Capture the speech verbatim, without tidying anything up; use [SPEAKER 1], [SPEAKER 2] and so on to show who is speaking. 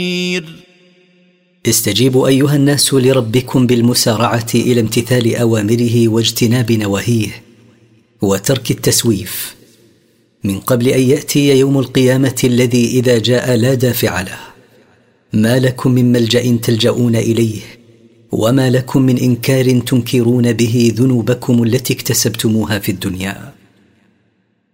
[SPEAKER 1] استجيبوا أيها الناس لربكم بالمسارعة إلى امتثال أوامره واجتناب نواهيه وترك التسويف، من قبل أن يأتي يوم القيامة الذي إذا جاء لا دافع له، ما لكم من ملجأ تلجؤون إليه، وما لكم من إنكار تنكرون به ذنوبكم التي اكتسبتموها في الدنيا.